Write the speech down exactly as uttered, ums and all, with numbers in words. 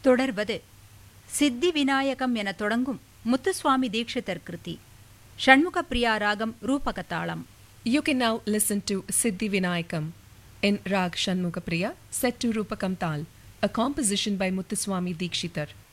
தொடர்வது சித்தி விநாயகம் என தொடங்கும் முத்துசுவாமி தீட்சிதர் கிருதி. ஷண்முகப்பிரியா ராகம் ரூபகதாளம். You can now listen to Siddhi Vinayakam in Rag Shanmugapriya set to Rupakam Tal, a composition by Muthuswami Dikshitar.